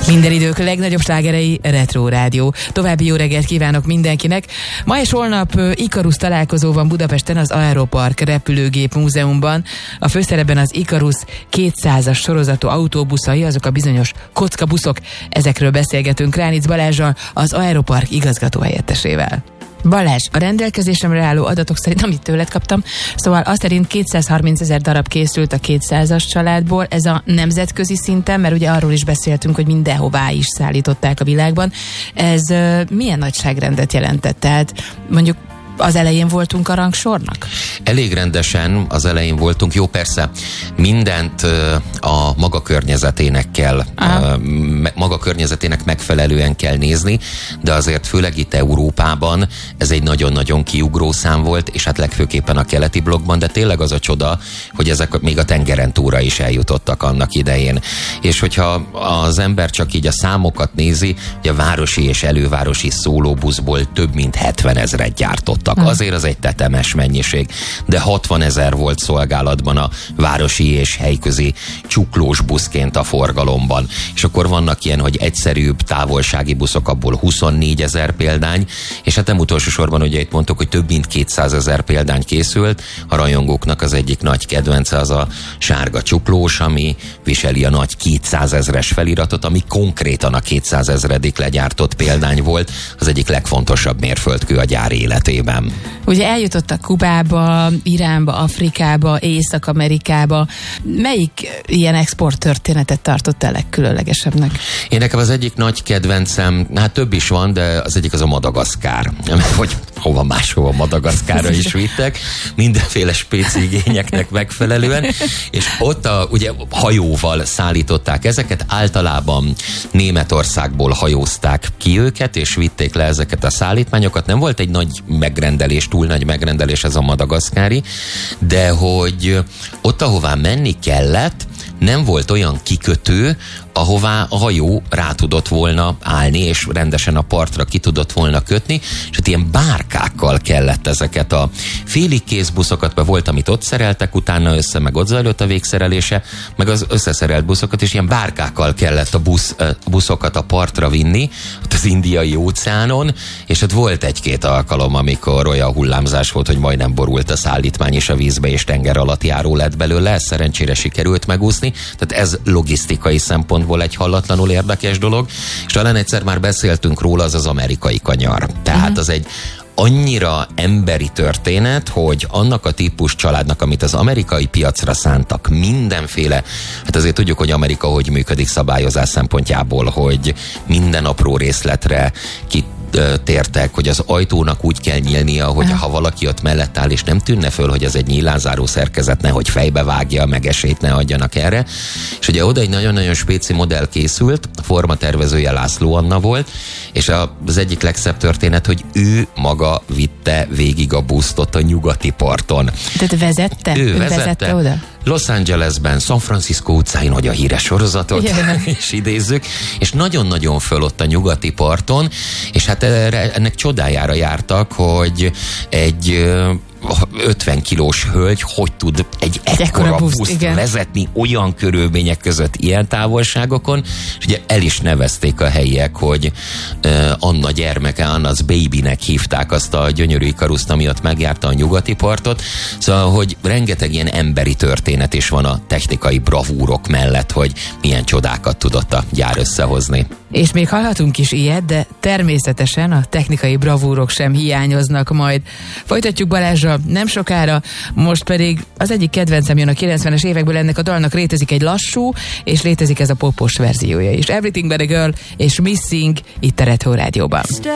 Minden idők legnagyobb slágerei, Retro Rádió. További jó reggelt kívánok mindenkinek. Ma és holnap Ikarus találkozó van Budapesten az Aeropark repülőgép múzeumban. A főszerepben az Ikarus 200-as sorozatú autóbuszai, azok a bizonyos kockabuszok. Ezekről beszélgetünk Kránic Balázsral, az Aeropark igazgatóhelyettesével. Balázs, a rendelkezésemre álló adatok szerint, amit tőled kaptam, szóval azt szerint 230 000 darab készült a 200-as családból, ez a nemzetközi szinten, mert ugye arról is beszéltünk, hogy mindenhová is szállították a világban. Ez milyen nagyságrendet jelentett? Tehát mondjuk az elején voltunk a rangsornak? Elég rendesen az elején voltunk. Jó, persze, mindent a maga környezetének kell, maga környezetének megfelelően kell nézni, de azért főleg itt Európában ez egy nagyon-nagyon kiugró szám volt, és hát legfőképpen a keleti blokkban, de tényleg az a csoda, hogy ezek még a tengeren túlra is eljutottak annak idején. És hogyha az ember csak így a számokat nézi, hogy a városi és elővárosi szólóbuszból több mint 70 000 gyártott. Azért az egy tetemes mennyiség, de 60 000 volt szolgálatban a városi és helyközi csuklós buszként a forgalomban. És akkor vannak ilyen, hogy egyszerűbb távolsági buszok, abból 24 000 példány, és hát nem utolsó sorban ugye itt mondtuk, hogy több mint 200 000 példány készült. A rajongóknak az egyik nagy kedvence az a sárga csuklós, ami viseli a nagy 200 000-es feliratot, ami konkrétan a 200 000. Legyártott példány volt, az egyik legfontosabb mérföldkő a gyár életében. Ugye eljutottak Kubába, Iránba, Afrikába, Észak-Amerikába. Melyik ilyen export történetet tartottál legkülönlegesebbnek? Én nekem az egyik nagy kedvencem, hát több is van, de az egyik az a Madagaszkár. Hogy hova máshova Madagaszkárra is vittek, mindenféle spéci igényeknek megfelelően, és ott ugye hajóval szállították ezeket, általában Németországból hajózták ki őket, és vitték le ezeket a szállítmányokat. Nem volt egy nagy megrendelés, túl nagy megrendelés ez a madagaszkári, de hogy ott, ahová menni kellett, nem volt olyan kikötő, ahová a hajó rá tudott volna állni, és rendesen a partra ki tudott volna kötni, és hát ilyen bárkákkal kellett ezeket a félig kész buszokat, mert volt, amit ott szereltek, utána össze, meg ott zajlott a végszerelése, meg az összeszerelt buszokat, és ilyen bárkákkal kellett a buszokat a partra vinni, ott az Indiai óceánon, és hát volt egy-két alkalom, amikor olyan hullámzás volt, hogy majdnem borult a szállítmány is a vízbe, és tenger alatt járó lett belőle, ezt szerencsére sikerült megúszni, tehát ez logisztikai szempontból egy hallatlanul érdekes dolog, és talán egyszer már beszéltünk róla, az amerikai kanyar. Tehát az egy annyira emberi történet, hogy annak a típus családnak, amit az amerikai piacra szántak, mindenféle, hát azért tudjuk, hogy Amerika hogy működik szabályozás szempontjából, hogy minden apró részletre tértek, hogy az ajtónak úgy kell nyílnia, hogy ha valaki ott mellett áll, és nem tűnne föl, hogy ez egy nyílázáró szerkezet, nehogy fejbe vágja, meg esélyt ne adjanak erre. És ugye oda egy nagyon-nagyon spéci modell készült, a formatervezője László Anna volt, és az egyik legszebb történet, hogy ő maga vitte végig a buszt ott a nyugati parton. Tehát vezette? Ő vezette oda? Los Angelesben, San Francisco utcáin, hogy a híres sorozatot is idézzük, és nagyon-nagyon föl ott a nyugati parton, és hát ennek csodájára jártak, hogy egy 50 kilós hölgy hogy tud egy ekkora buszt vezetni olyan körülmények között ilyen távolságokon, és ugye el is nevezték a helyiek, hogy Anna gyermeke, Anna's Babynek hívták azt a gyönyörű Ikaruszt, ami ott megjárta a nyugati partot, szóval, hogy rengeteg ilyen emberi történet is van a technikai bravúrok mellett, hogy milyen csodákat tudott a gyár összehozni. És még hallhatunk is ilyet, de természetesen a technikai bravúrok sem hiányoznak majd. Folytatjuk Balázsra nem sokára, most pedig az egyik kedvencem jön a 90-es évekből, ennek a dalnak létezik egy lassú, és létezik ez a popos verziója is. Everything But a Girl és Missing itt a Retro Rádióban.